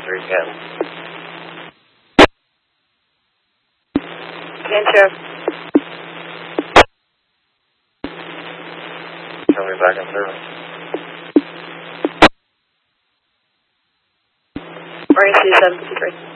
again. Again, Sheriff. Tell me back in service. RAC 753.